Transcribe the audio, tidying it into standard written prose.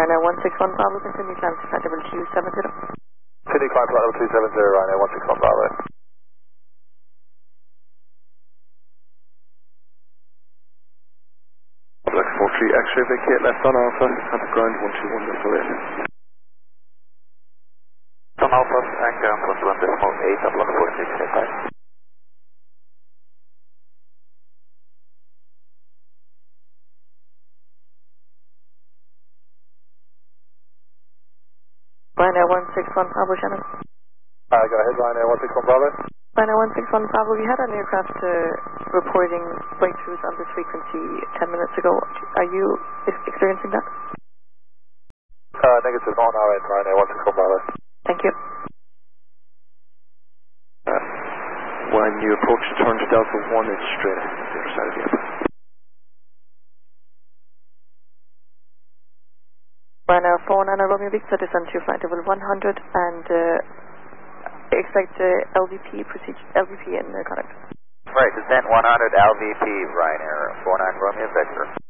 Ryanair 161 Bravo, continue climb to flight level 270. Continue climb flight level 270, Ryanair 161 Bravo. Black 43 X-ray vacate left on Alpha, at the ground 121 decimal 8. On Alpha, and ground 121 decimal 8 at Block 46, stay high. Ryanair 161 Bravo, Shannon. Go ahead, Ryanair 161 Bravo. Ryanair 161 Bravo, we had an aircraft reporting breakthroughs on this frequency 10 minutes ago. Are you experiencing that? Negative, not on our end, Ryanair 161 Bravo. Thank you. When you approach the turn to Delta 1, it's straight ahead on the other side of the airport. Ryanair 49 Romeo Victor, descend to flight level 100 and expect LVP in contact. Right, descent 100 LVP, Ryanair 49 Romeo Victor.